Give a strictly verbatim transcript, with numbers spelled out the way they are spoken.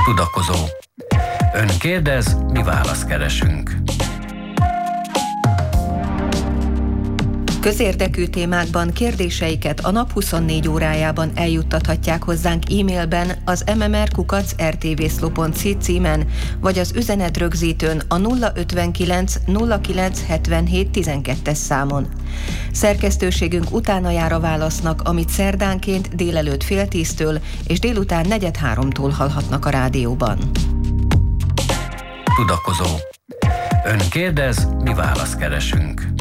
Tudakozó. Ön kérdez, mi választ keresünk. Közérdekű témákban kérdéseiket a nap huszonnégy órájában eljuttathatják hozzánk e-mailben az em em er kukac er té vé szló pont cé címen, vagy az üzenetrögzítőn a nulla ötvenkilenc nulla kilenc hetvenhét tizenkettes számon. Szerkesztőségünk utána jár a válasznak, amit szerdánként délelőtt fél tíztől és délután negyed háromtól hallhatnak a rádióban. Tudakozó. Ön kérdez, mi választ keresünk.